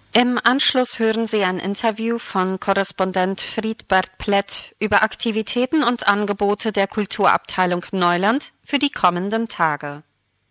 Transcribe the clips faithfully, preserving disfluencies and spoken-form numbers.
Im Anschluss hören Sie ein Interview von Korrespondent Friedbert Plett über Aktivitäten und Angebote der Kulturabteilung Neuland für die kommenden Tage.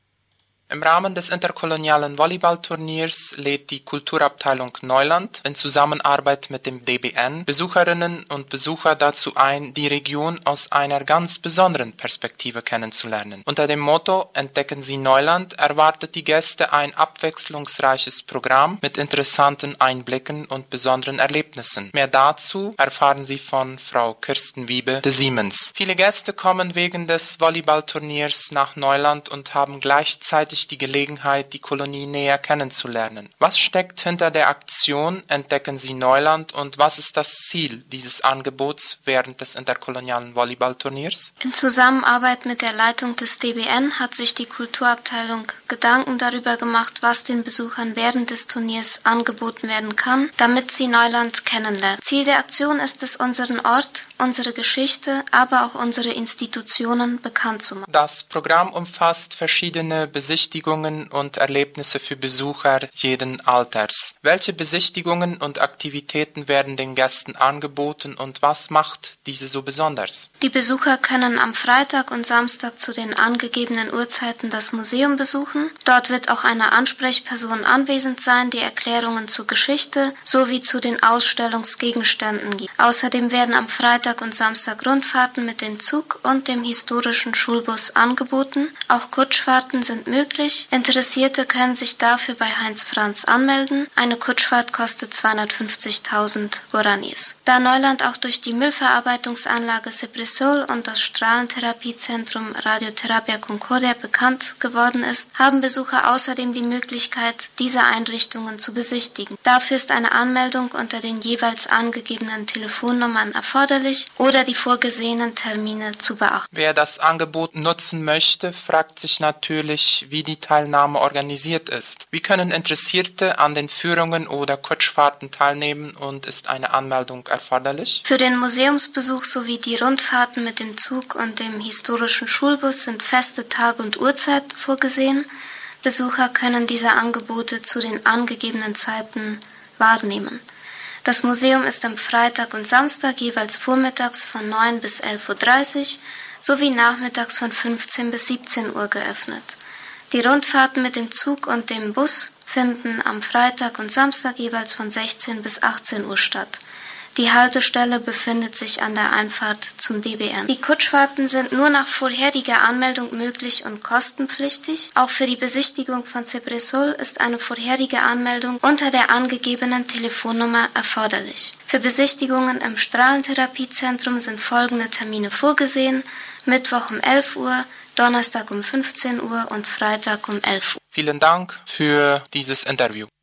Im Rahmen des interkolonialen Volleyballturniers lädt die Kulturabteilung Neuland in Zusammenarbeit mit dem D B N Besucherinnen und Besucher dazu ein, die Region aus einer ganz besonderen Perspektive kennenzulernen. Unter dem Motto Entdecken Sie Neuland erwartet die Gäste ein abwechslungsreiches Programm mit interessanten Einblicken und besonderen Erlebnissen. Mehr dazu erfahren Sie von Frau Kirsten Wiebe de Siemens. Viele Gäste kommen wegen des Volleyballturniers nach Neuland und haben gleichzeitig die Gelegenheit, die Kolonie näher kennenzulernen. Was steckt hinter der Aktion Entdecken Sie Neuland und was ist das Ziel dieses Angebots während des interkolonialen Volleyballturniers? In Zusammenarbeit mit der Leitung des D B N hat sich die Kulturabteilung Gedanken darüber gemacht, was den Besuchern während des Turniers angeboten werden kann, damit sie Neuland kennenlernen. Ziel der Aktion ist es, unseren Ort, unsere Geschichte, aber auch unsere Institutionen bekannt zu machen. Das Programm umfasst verschiedene Besichtigungen und Erlebnisse für Besucher jeden Alters. Welche Besichtigungen und Aktivitäten werden den Gästen angeboten und was macht diese so besonders? Die Besucher können am Freitag und Samstag zu den angegebenen Uhrzeiten das Museum besuchen. Dort wird auch eine Ansprechperson anwesend sein, die Erklärungen zur Geschichte sowie zu den Ausstellungsgegenständen gibt. Außerdem werden am Freitag und Samstag Rundfahrten mit dem Zug und dem historischen Schulbus angeboten. Auch Kutschfahrten sind möglich. Interessierte können sich dafür bei Heinz Franz anmelden. Eine Kutschfahrt kostet zweihundertfünfzigtausend Guaranis. Da Neuland auch durch die Müllverarbeitungsanlage Cepresol und das Strahlentherapiezentrum Radioterapia Concordia bekannt geworden ist, haben Besucher außerdem die Möglichkeit, diese Einrichtungen zu besichtigen. Dafür ist eine Anmeldung unter den jeweils angegebenen Telefonnummern erforderlich oder die vorgesehenen Termine zu beachten. Wer das Angebot nutzen möchte, fragt sich natürlich, wie die Teilnahme organisiert ist. Wie können Interessierte an den Führungen oder Kutschfahrten teilnehmen und ist eine Anmeldung erforderlich? Für den Museumsbesuch sowie die Rundfahrten mit dem Zug und dem historischen Schulbus sind feste Tage und Uhrzeiten vorgesehen. Besucher können diese Angebote zu den angegebenen Zeiten wahrnehmen. Das Museum ist am Freitag und Samstag jeweils vormittags von neun bis elf Uhr dreißig sowie nachmittags von fünfzehn bis siebzehn Uhr geöffnet. Die Rundfahrten mit dem Zug und dem Bus finden am Freitag und Samstag jeweils von sechzehn bis achtzehn Uhr statt. Die Haltestelle befindet sich an der Einfahrt zum D B N. Die Kutschfahrten sind nur nach vorheriger Anmeldung möglich und kostenpflichtig. Auch für die Besichtigung von Cepresol ist eine vorherige Anmeldung unter der angegebenen Telefonnummer erforderlich. Für Besichtigungen im Strahlentherapiezentrum sind folgende Termine vorgesehen: Mittwoch um elf Uhr, Donnerstag um fünfzehn Uhr und Freitag um elf Uhr. Vielen Dank für dieses Interview.